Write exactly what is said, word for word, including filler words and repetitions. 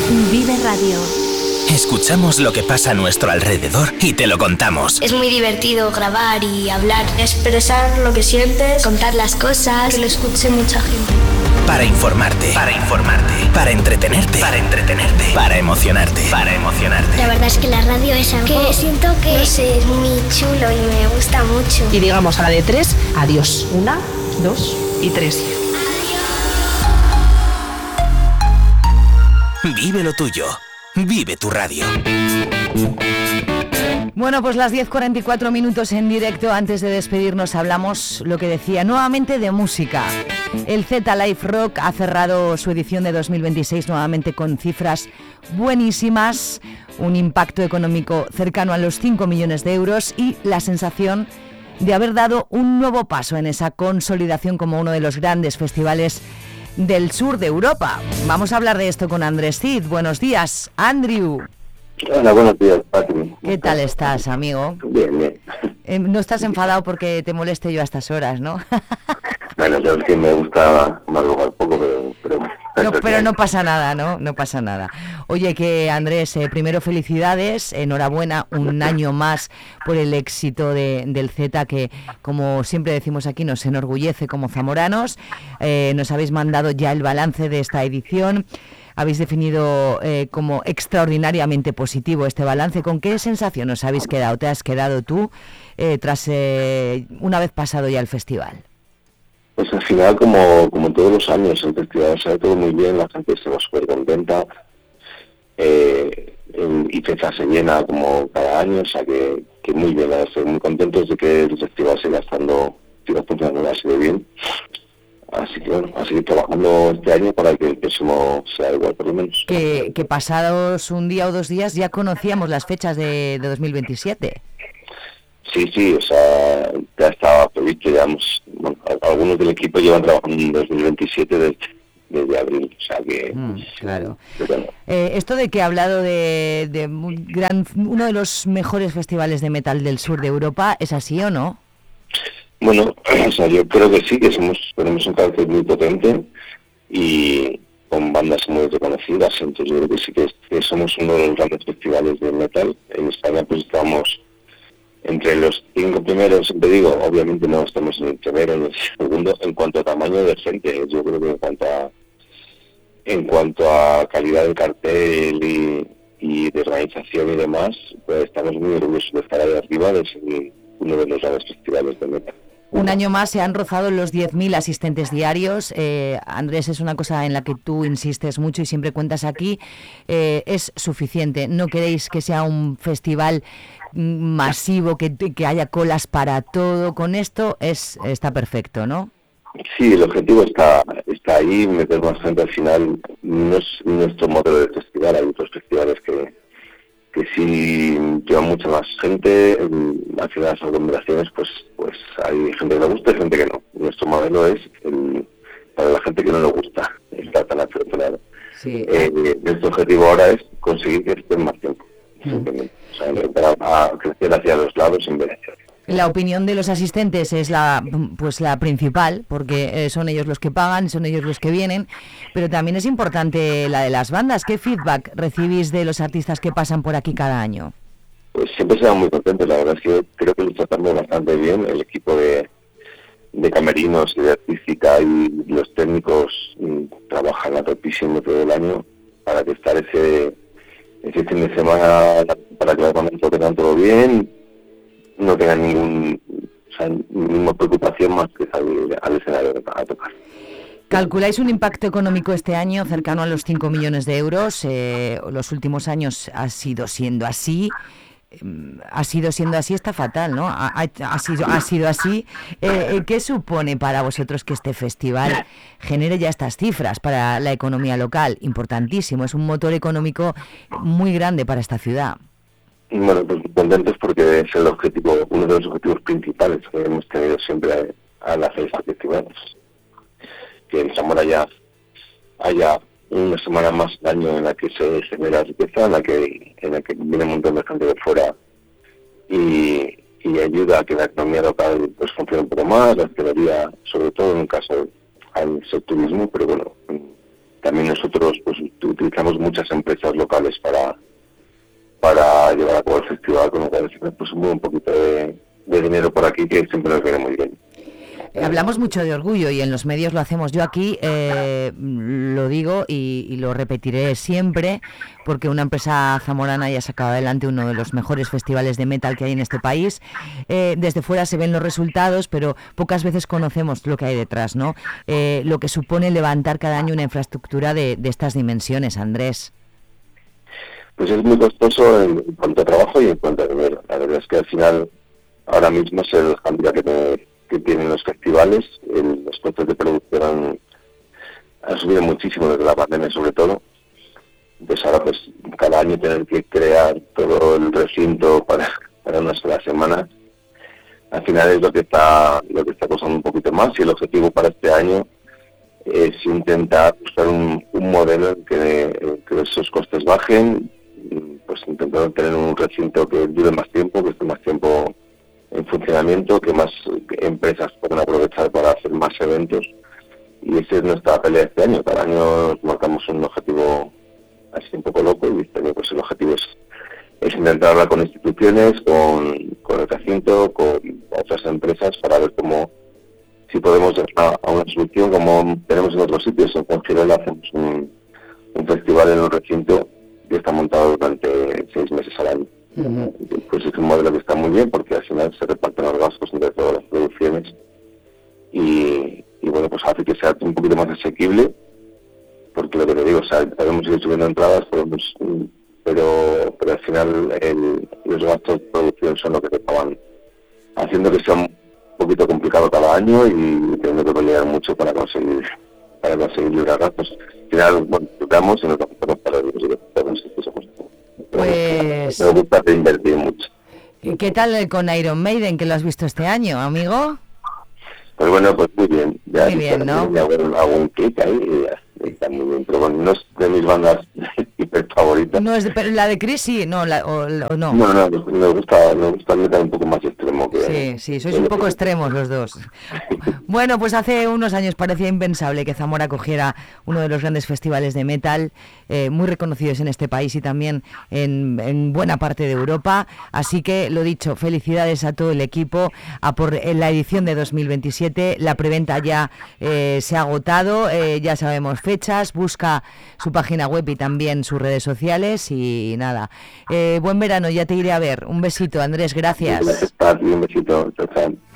Vive Radio. Escuchamos lo que pasa a nuestro alrededor y te lo contamos. Es muy divertido grabar y hablar, expresar lo que sientes, contar las cosas, que lo escuche mucha gente. Para informarte, para informarte, para entretenerte, para entretenerte, para emocionarte, para emocionarte. La verdad es que la radio es algo que siento que no sé, es muy chulo y me gusta mucho. Y digamos a la de tres, adiós. Una, dos y tres. Vive lo tuyo. Vive tu radio. Bueno, pues las diez cuarenta y cuatro minutos en directo. Antes de despedirnos hablamos, lo que decía, nuevamente de música. El Z Live Rock ha cerrado su edición de dos mil veintiséis nuevamente con cifras buenísimas, un impacto económico cercano a los cinco millones de euros y la sensación de haber dado un nuevo paso en esa consolidación como uno de los grandes festivales del sur de Europa. Vamos a hablar de esto con Andrés Cid. Buenos días, Andrew. Hola, buenos días, Pati. ¿Qué tal estás, amigo? Bien, bien. Eh, no estás enfadado porque te moleste yo a estas horas, ¿no? Bueno, sabes que me gusta madrugar poco, pero... Pero, no, pero no pasa nada, ¿no? No pasa nada. Oye, que Andrés, eh, primero felicidades, enhorabuena, un año más por el éxito de, del Z, que como siempre decimos aquí, nos enorgullece como zamoranos. Eh, nos habéis mandado ya el balance de esta edición. Habéis definido eh, como extraordinariamente positivo este balance. ¿Con qué sensación os habéis quedado? ¿Te has quedado tú eh, tras eh, una vez pasado ya el festival? Pues al final, como, como todos los años, el festival sale todo muy bien, la gente se va súper contenta, eh, y Feza se llena como cada año, o sea que, que muy bien, estoy muy contentos de que el festival siga estando, siga funcionando así de bien. Así que bueno, a seguir trabajando este año para que el próximo sea igual, por lo menos. Que, que pasados un día o dos días ya conocíamos las fechas de, de dos mil veintisiete. Sí, sí, o sea, ya estaba previsto, ya hemos, bueno, algunos del equipo llevan trabajando en dos mil veintisiete desde, desde abril, o sea que... Mm, claro. Bueno. Eh, esto de que he hablado de, de un gran, uno de los mejores festivales de metal del sur de Europa, ¿es así o no? Bueno, o sea, yo creo que sí, que somos tenemos un carácter muy potente y con bandas muy reconocidas, entonces yo creo que sí que, que somos uno de los grandes festivales de metal. En España pues estamos entre los cinco primeros, siempre digo, obviamente no estamos en el primero, en el segundo, en cuanto a tamaño de gente. Yo creo que en cuanto a en cuanto a calidad del cartel y, y de organización y demás, pues estamos muy orgullosos de estar ahí arriba, de ser uno de los grandes festivales de metal. Un año más se han rozado los diez mil asistentes diarios. Eh, Andrés, es una cosa en la que tú insistes mucho y siempre cuentas aquí. Eh, es suficiente. No queréis que sea un festival masivo, que, que haya colas para todo. Con esto es está perfecto, ¿no? Sí, el objetivo está está ahí, meter más gente. Al final no es nuestro modelo de festival. Hay otros festivales que que si lleva mucha más gente, al final las aglomeraciones, pues pues hay gente que le gusta y gente que no. Nuestro modelo es el, para la gente que no le gusta estar tan afortunado. Sí. Eh, nuestro objetivo ahora es conseguir que estén más tiempo, mm. simplemente. O sea, empezar a, a crecer hacia los lados en vez de hacia. La opinión de los asistentes es la pues la principal, porque eh, son ellos los que pagan, son ellos los que vienen, pero también es importante la de las bandas. ¿Qué feedback recibís de los artistas que pasan por aquí cada año? Pues siempre se van muy contentos, la verdad es que creo que los tratamos bastante bien, el equipo de, de camerinos y de artística y los técnicos mm, trabajan a topísimo todo el año para que estar ese, ese fin de semana, para que los bandas lo tengan todo bien, no tengan ningún, o sea, ninguna preocupación más que salir al escenario a tocar. Calculáis un impacto económico este año cercano a los cinco millones de euros. Eh, los últimos años ha sido siendo así. Eh, ha sido siendo así, está fatal, ¿no? Ha, ha, ha, sido, ha sido así. Eh, ¿Qué supone para vosotros que este festival genere ya estas cifras para la economía local? Importantísimo, es un motor económico muy grande para esta ciudad. Bueno, pues contentos porque es el objetivo, uno de los objetivos principales que hemos tenido siempre al hacer estos festivales. Que en Zamora ya haya una semana más al año en la que se genera riqueza, en la que en la que viene un montón de gente de fuera y, y ayuda a que la economía local pues funcione un poco más, la hostelería, sobre todo en el caso del turismo, pero bueno, también nosotros pues utilizamos mucha muchas empresas locales para para llevar a cabo el festival, con lo cual pues mueve un poquito de, de dinero por aquí que siempre nos viene muy bien. Hablamos mucho de orgullo y en los medios lo hacemos. Yo aquí eh, lo digo y, y lo repetiré siempre, porque una empresa zamorana haya sacado adelante uno de los mejores festivales de metal que hay en este país. Eh, desde fuera se ven los resultados, pero pocas veces conocemos lo que hay detrás, ¿no? Eh, lo que supone levantar cada año una infraestructura de, de estas dimensiones, Andrés. Pues es muy costoso en cuanto a trabajo y en cuanto a dinero. La verdad es que al final, ahora mismo es el handicap que tiene que tienen los festivales, el, los costes de producción han, han subido muchísimo desde la pandemia sobre todo. Entonces ahora pues cada año tener que crear todo el recinto para, para una sola semana, al final es lo que está lo que está costando un poquito más, y el objetivo para este año es intentar buscar un, un modelo en que, en que esos costes bajen, pues intentando tener un recinto que dure más tiempo, que esté más tiempo en funcionamiento, que más empresas puedan aprovechar para hacer más eventos, y esa es nuestra pelea este año. Cada año nos marcamos un objetivo así un poco loco, y este año pues el objetivo es, es intentar hablar con instituciones, con, con el recinto, con otras empresas, para ver cómo, si podemos llegar a una solución como tenemos en otros sitios. En Fuengirola hacemos un, un festival en un recinto que está montado durante seis meses al año. Uh-huh. Pues es un modelo que está muy bien, porque al final se reparten los gastos entre todas las producciones, y, y bueno, pues hace que sea un poquito más asequible, porque lo que te digo, o sea, podemos ir subiendo entradas, podemos, pero pero al final el, los gastos de producción son lo que te acaban haciendo que sea un poquito complicado cada año, y teniendo que pelear mucho para conseguir para conseguir librar gastos. Al final, bueno, tocamos y nos vamos para los resultados. Pues... Me gusta invertir mucho. ¿Qué tal con Iron Maiden, que lo has visto este año, amigo? Pues bueno, pues muy bien. Ya muy bien, ¿no? Ya hago, hago un clic ahí y ya está muy bien. Pero bueno, no es de mis bandas hiper favoritas. ¿No es de, pero la de Chris sí? No, la, o, o no. No, no, me gusta, me gusta el metal un poco más extremo. Que, sí, sí, sois un poco extremos los dos. Bueno, pues hace unos años parecía impensable que Zamora cogiera uno de los grandes festivales de metal, eh, muy reconocidos en este país y también en, en buena parte de Europa. Así que, lo dicho, felicidades a todo el equipo a por la edición de dos mil veintisiete. La preventa ya eh, se ha agotado, eh, ya sabemos fechas. Busca su página web y también sus redes sociales, y nada. Eh, buen verano, ya te iré a ver. Un besito, Andrés, gracias. Gracias, Pati, un besito. Chao, chao.